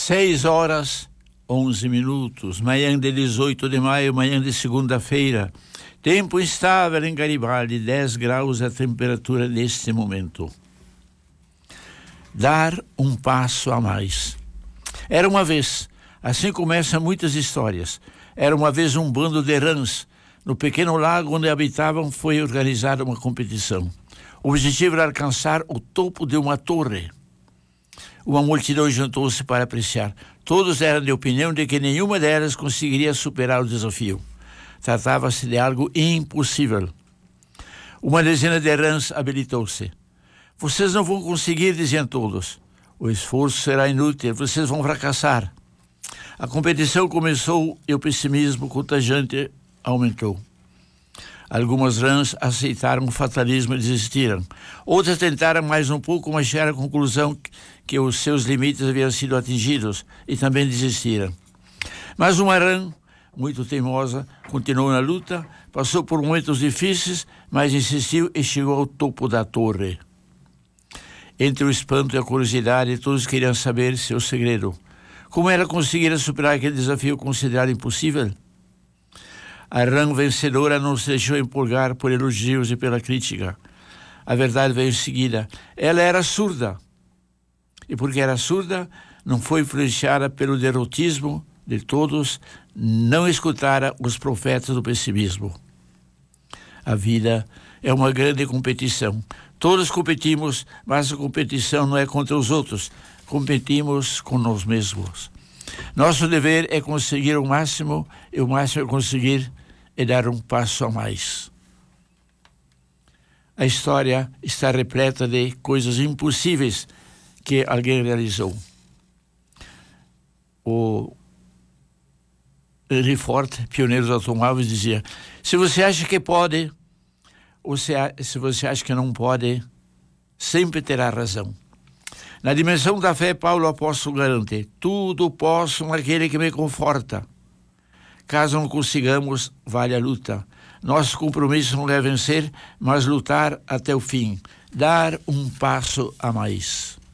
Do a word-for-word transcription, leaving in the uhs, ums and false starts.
Seis horas, onze minutos, manhã de dezoito de maio, manhã de segunda-feira. Tempo instável em Garibaldi, dez graus a temperatura neste momento. Dar um passo a mais. Era uma vez, assim começam muitas histórias, era uma vez um bando de rãs. No pequeno lago onde habitavam foi organizada uma competição. O objetivo era alcançar o topo de uma torre. Uma multidão juntou-se para apreciar. Todos eram de opinião de que nenhuma delas conseguiria superar o desafio. Tratava-se de algo impossível. Uma dezena de rãs habilitou-se. Vocês não vão conseguir, diziam todos. O esforço será inútil, vocês vão fracassar. A competição começou e o pessimismo contagiante aumentou. Algumas rãs aceitaram o fatalismo e desistiram. Outras tentaram mais um pouco, mas chegaram à conclusão que os seus limites haviam sido atingidos e também desistiram. Mas uma rã, muito teimosa, continuou na luta, passou por momentos difíceis, mas insistiu e chegou ao topo da torre. Entre o espanto e a curiosidade, todos queriam saber seu segredo. Como ela conseguira superar aquele desafio considerado impossível? A rã vencedora não se deixou empolgar por elogios e pela crítica. A verdade veio em seguida. Ela era surda. E porque era surda, não foi influenciada pelo derrotismo de todos, não escutara os profetas do pessimismo. A vida é uma grande competição. Todos competimos, mas a competição não é contra os outros. Competimos com nós mesmos. Nosso dever é conseguir o máximo, e o máximo é conseguir é dar um passo a mais. A história está repleta de coisas impossíveis que alguém realizou. O Henry Ford, pioneiro dos automóveis, dizia: se você acha que pode, ou se, se você acha que não pode, sempre terá razão. Na dimensão da fé, Paulo apóstolo garante: tudo posso naquele que me conforta. Caso não consigamos, vale a luta. Nosso compromisso não é vencer, mas lutar até o fim. Dar um passo a mais.